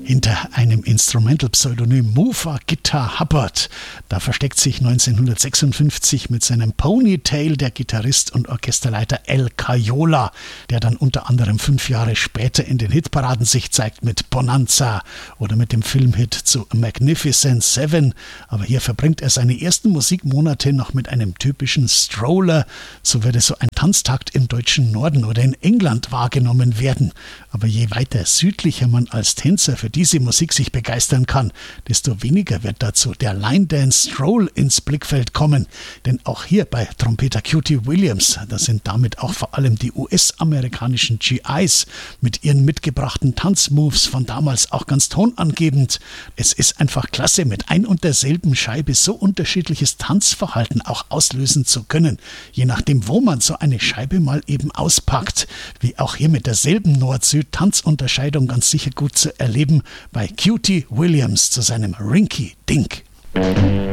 Hinter einem Instrumental-Pseudonym Muffa Guitar Hubbard, da versteckt sich 1956 mit seinem Ponytail der Gitarrist und Orchesterleiter Al Caiola, der dann unter anderem 5 Jahre später in den Hitparaden sich zeigt mit Bonanza oder mit dem Filmhit zu Magnificent Seven. Aber hier verbringt er seine ersten Musikmonate noch mit einem typischen Stroller. So würde so ein Tanztakt im deutschen Norden oder in England wahrgenommen werden. Aber je weiter südlicher man als Tänzer für diese Musik sich begeistern kann, desto weniger wird dazu der Line Dance Stroll ins Blickfeld kommen. Denn auch hier bei Trompeter Cutie Williams, da sind damit auch vor allem die US-amerikanischen GIs mit ihren mitgebrachten Tanzmoves von damals auch ganz tonangebend. Es ist einfach klasse, mit ein und derselben Scheibe so unterschiedliches Tanzverhalten auch auslösen zu können, je nachdem, wo man so eine Scheibe mal eben auspackt. Wie auch hier mit derselben Nord-Süd-Tanzunterscheidung ganz sicher gut zu erleben bei Cutie Williams zu seinem Rinky Dink.